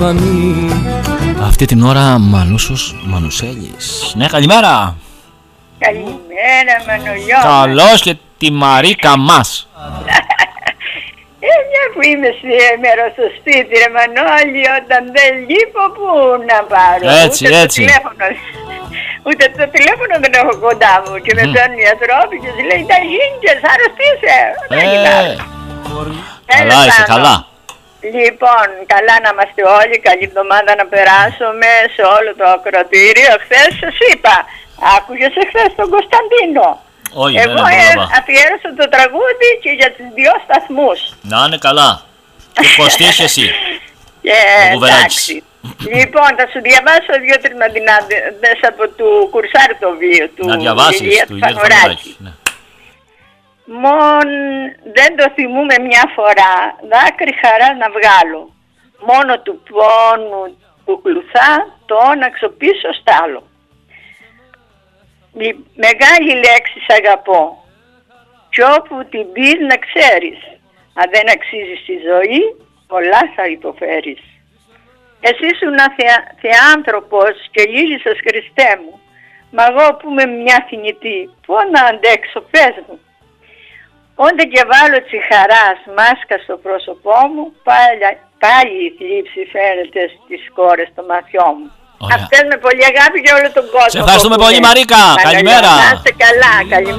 Αυτή την ώρα Μανούσος Μανουσέλης. Ναι, καλημέρα. Καλημέρα Μανολιό. Καλώς και τη Μαρίκα μας. Μια που είμαι σήμερα στο σπίτι ρε Μανώλη, όταν δεν λείπω πού να πάρω. Έτσι, ούτε έτσι. Ούτε το τηλέφωνο δεν έχω κοντά μου. Και με παίρνουν οι ανθρώποι και σου λέει τα γίνηκες, αρρωστήσε. Καλά είσαι, καλά. Λοιπόν, καλά να είμαστε όλοι, καλή εβδομάδα να περάσουμε σε όλο το ακροατήριο. Χθες σας είπα, άκουγες εχθές τον Κωνσταντίνο. Όχι, εγώ αφιέρωσα το τραγούδι και για τους δύο σταθμούς. Να είναι καλά. Και κοστίσει εσύ. Εντάξει. Λοιπόν, θα σου διαβάσω δύο-τρεις μαντινάδες από του Κουρσάρ το βίο του. Να διαβάσεις του Ηλία Φανουράκη. Μον δεν το θυμούμε μια φορά, δάκρυ χαρά να βγάλω. Μόνο του πόνου που κλουθά, το όναξο πίσω στάλω. Μεγάλη λέξη σ' αγαπώ. Κι όπου την πεις να ξέρεις, αν δεν αξίζει στη ζωή, πολλά θα υποφέρεις. Εσύ ήσουν θεάνθρωπος και λύγησες Χριστέ μου. Μα εγώ που είμαι μια θνητή, πού να αντέξω, πες μου. Όντε και βάλω τη χαράς μάσκα στο πρόσωπό μου, πάλι η θλίψη φαίνεται στις κόρες των μαθιών μου. Αυτές με πολύ αγάπη για όλο τον κόσμο. Σε ευχαριστούμε πολύ Μαρίκα. Καλημέρα. Να είστε καλά. Καλημέρα.